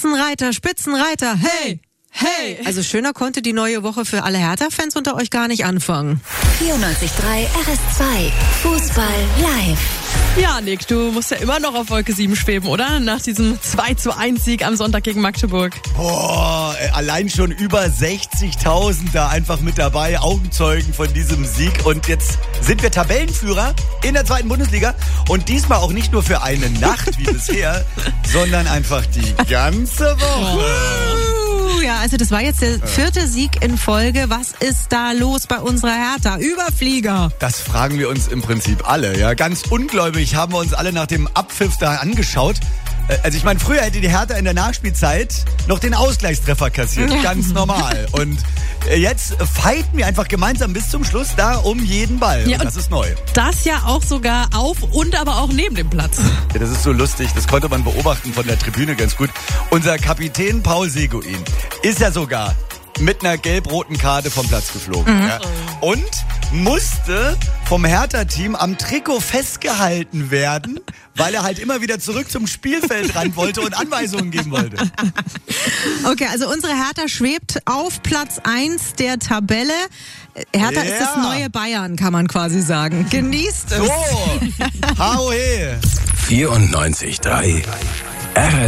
Spitzenreiter, hey! Hey! Also schöner konnte die neue Woche für alle Hertha-Fans unter euch gar nicht anfangen. 94.3 RS2 Fußball live. Ja, Nick, du musst ja immer noch auf Wolke 7 schweben, oder? Nach diesem 2:1-Sieg am Sonntag gegen Magdeburg. Boah, allein schon über 60.000 da einfach mit dabei, Augenzeugen von diesem Sieg. Und jetzt sind wir Tabellenführer in der 2. Bundesliga. Und diesmal auch nicht nur für eine Nacht wie bisher, sondern einfach die ganze Woche. Ja, also das war jetzt der 4. Sieg in Folge. Was ist da los bei unserer Hertha? Überflieger. Das fragen wir uns im Prinzip alle. Ja, ganz ungläubig haben wir uns alle nach dem Abpfiff da angeschaut. Also ich meine, früher hätte die Hertha in der Nachspielzeit noch den Ausgleichstreffer kassiert. Ganz normal. Und jetzt fighten wir einfach gemeinsam bis zum Schluss da um jeden Ball. Ja, und das ist neu. Das ja auch sogar auf und aber auch neben dem Platz. Ja, das ist so lustig. Das konnte man beobachten von der Tribüne ganz gut. Unser Kapitän Paul Seguin ist ja sogar mit einer gelb-roten Karte vom Platz geflogen. Ja. Und musste vom Hertha-Team am Trikot festgehalten werden, weil er halt immer wieder zurück zum Spielfeld ran wollte und Anweisungen geben wollte. Okay, also unsere Hertha schwebt auf Platz 1 der Tabelle. Hertha ist das neue Bayern, kann man quasi sagen. Genießt es. So, hau he. 94.3 RS